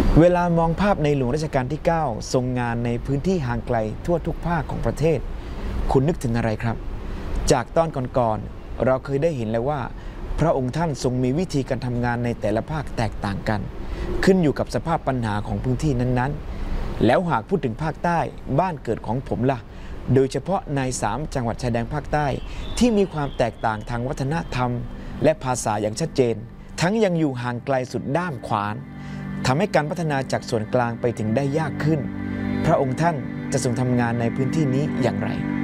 เวลามองภาพในหลวงรัชกาลที่ 9 ทรงงานในพื้นที่ห่างไกลทั่วทุกภาคของประเทศคุณนึกถึงอะไรครับจากตอนก่อนๆเราเคยได้เห็นแล้วว่าพระองค์ท่านทรงมีวิธีการทำงานในแต่ละภาคแตกต่างกันขึ้นอยู่กับสภาพปัญหาของพื้นที่นั้นๆแล้วหากพูดถึงภาคใต้บ้านเกิดของผมล่ะโดยเฉพาะใน3จังหวัดชายแดนภาคใต้ที่มีความแตกต่างทางวัฒนธรรมและภาษาอย่างชัดเจนทั้งยังอยู่ห่างไกลสุดด้ามขวานทำให้การพัฒนาจากส่วนกลางไปถึงได้ยากขึ้นพระองค์ท่านจะทรงทำงานในพื้นที่นี้อย่างไร